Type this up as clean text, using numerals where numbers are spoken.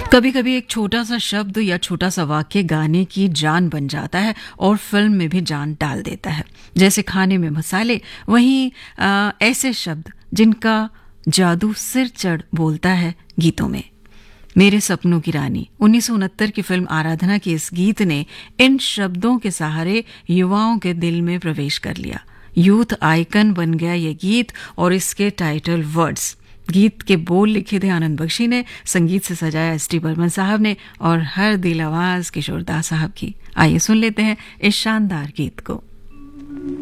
कभी कभी एक छोटा सा शब्द या छोटा सा वाक्य गाने की जान बन जाता है और फिल्म में भी जान डाल देता है। जैसे खाने में मसाले, वहीं ऐसे शब्द जिनका जादू सिर चढ़ बोलता है गीतों में। मेरे सपनों की रानी 1969 की फिल्म आराधना के इस गीत ने इन शब्दों के सहारे युवाओं के दिल में प्रवेश कर लिया। यूथ आइकन बन गया ये गीत और इसके टाइटल वर्ड्स। गीत के बोल लिखे थे आनंद बख्शी ने, संगीत से सजाया एस.टी. बर्मन साहब ने और हर दिल आवाज किशोर दा साहब की। आइए सुन लेते हैं इस शानदार गीत को।